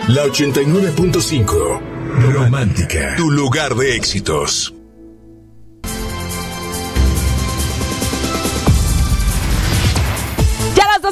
La 89.5. Romántica. Tu lugar de éxitos. Ya las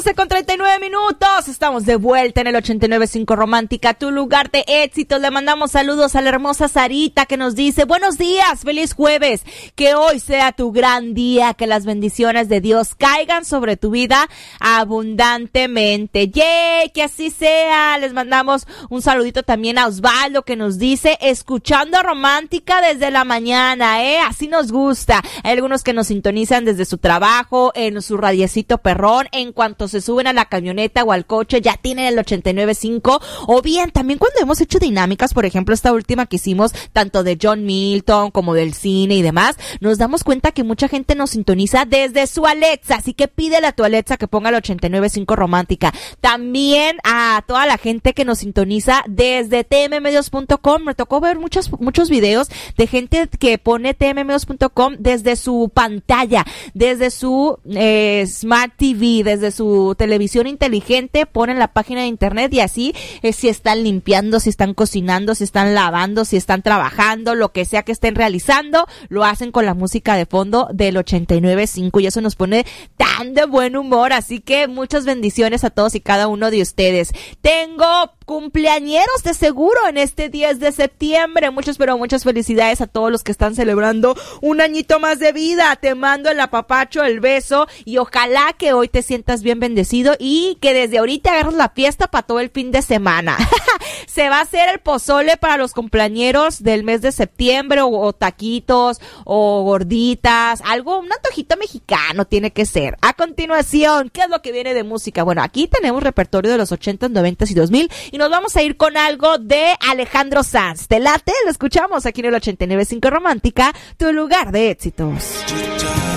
12:39. Estamos de vuelta en el 89.5 Romántica, tu lugar de éxitos. Le mandamos saludos a la hermosa Sarita que nos dice: buenos días, feliz jueves, que hoy sea tu gran día, que las bendiciones de Dios caigan sobre tu vida abundantemente. ¡Yay! Que así sea. Les mandamos un saludito también a Osvaldo que nos dice: escuchando Romántica desde la mañana, así nos gusta. Hay algunos que nos sintonizan desde su trabajo, en su radiecito perrón, en cuanto se suben a la camioneta o al coche ya tienen el 89.5, o bien también cuando hemos hecho dinámicas, por ejemplo esta última que hicimos tanto de John Milton como del cine y demás, nos damos cuenta que mucha gente nos sintoniza desde su Alexa, así que pídele a tu Alexa que ponga el 89.5 Romántica. También a toda la gente que nos sintoniza desde tmmedios.com, me tocó ver muchos videos de gente que pone tmmedios.com desde su pantalla, desde su Smart TV, desde su televisión inteligente, ponen la página de internet y así si están limpiando, si están cocinando, si están lavando, si están trabajando, lo que sea que estén realizando, lo hacen con la música de fondo del 89.5 y eso nos pone tan de buen humor, así que muchas bendiciones a todos y cada uno de ustedes. Tengo cumpleañeros de seguro en este 10 de septiembre, muchas felicidades a todos los que están celebrando un añito más de vida. Te mando el apapacho, el beso y ojalá que hoy te sientas bien bendecido y que desde ahorita agarres la fiesta para todo el fin de semana. Se va a hacer el pozole para los cumpleañeros del mes de septiembre o taquitos o gorditas, algo, un antojito mexicano tiene que ser. A continuación, ¿qué es lo que viene de música? Bueno, aquí tenemos repertorio de los 80s, 90s y 2000 y nos vamos a ir con algo de Alejandro Sanz. ¿Te late? Lo escuchamos aquí en el 89.5 Romántica, tu lugar de éxitos.